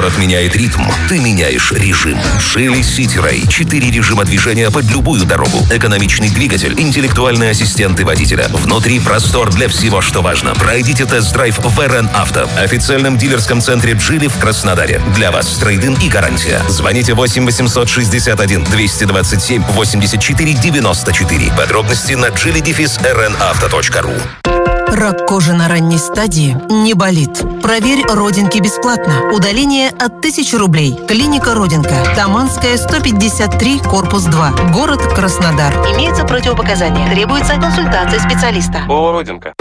Город меняет ритм, ты меняешь режим. Geely City Ray. 4 режима движения под любую дорогу. Экономичный двигатель, интеллектуальные ассистенты водителя. Внутри простор для всего, что важно. Пройдите тест-драйв в РН Авто. Официальном дилерском центре Geely в Краснодаре. Для вас трейд-ин и гарантия. Звоните 8 861 227 84 94. Подробности на geely-rnauto.ru. Рак кожи на ранней стадии не болит. Проверь родинки бесплатно. Удаление от 1000 рублей. Клиника Родинка. Таманская, 153, корпус 2. Город Краснодар. Имеются противопоказания. Требуется консультация специалиста. О, Родинка.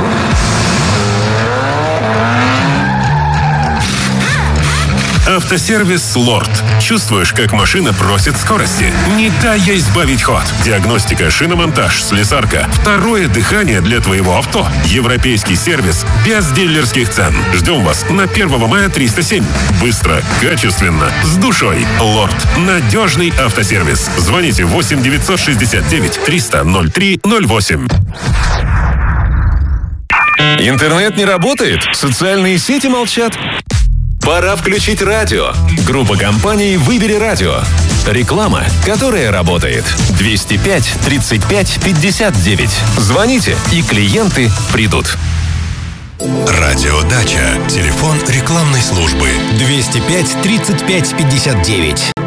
Автосервис «Лорд». Чувствуешь, как машина просит скорости? Не дай ей сбавить ход. Диагностика, шиномонтаж, слесарка. Второе дыхание для твоего авто. Европейский сервис без дилерских цен. Ждем вас на 1 мая 307. Быстро, качественно, с душой. «Лорд». Надежный автосервис. Звоните 8 969 300 03 08. Интернет не работает? Социальные сети молчат? Пора включить радио. Группа компаний «Выбери радио». Реклама, которая работает. 205 35 59. Звоните, и клиенты придут. Радиодача. Телефон рекламной службы 205 35 59.